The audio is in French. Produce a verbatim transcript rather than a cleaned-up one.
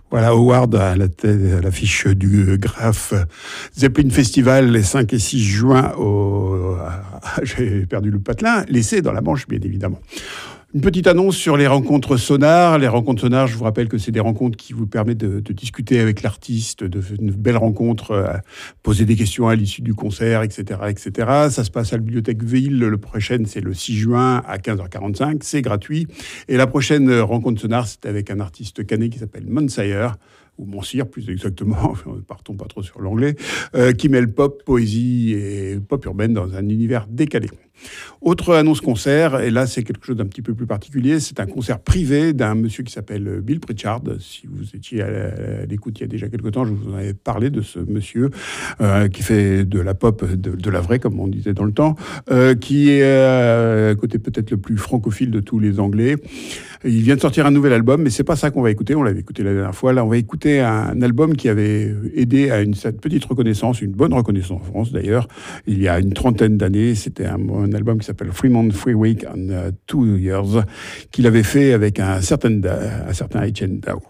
Voilà, Howard à la tête, à l'affiche du Graf Zeppelin Festival les cinq et six juin au... J'ai perdu le patelin, l'essai dans la Manche, bien évidemment. Une petite annonce sur les rencontres sonars. Les rencontres sonars, je vous rappelle que c'est des rencontres qui vous permettent de, de discuter avec l'artiste, de une belle rencontre, euh, poser des questions à l'issue du concert, et cetera, et cetera. Ça se passe à la Bibliothèque Ville. Le prochain, c'est le six juin à quinze heures quarante-cinq. C'est gratuit. Et la prochaine rencontre sonare, c'est avec un artiste canet qui s'appelle Monsire, ou Monsire plus exactement, partons pas trop sur l'anglais, euh, qui mêle pop, poésie et pop urbaine dans un univers décalé. Autre annonce concert, et là c'est quelque chose d'un petit peu plus particulier, c'est un concert privé d'un monsieur qui s'appelle Bill Pritchard. Si vous étiez à l'écoute il y a déjà quelque temps, je vous en avais parlé de ce monsieur euh, qui fait de la pop, de, de la vraie comme on disait dans le temps, euh, qui est euh, côté peut-être le plus francophile de tous les Anglais. Il vient de sortir un nouvel album, mais c'est pas ça qu'on va écouter, on l'avait écouté la dernière fois. Là on va écouter un album qui avait aidé à une petite reconnaissance, une bonne reconnaissance en France d'ailleurs, il y a une trentaine d'années. C'était un, un album qui s'appelle Three Months, Three Weeks and uh, Two Years, qu'il avait fait avec un certain, un certain Etienne Dao.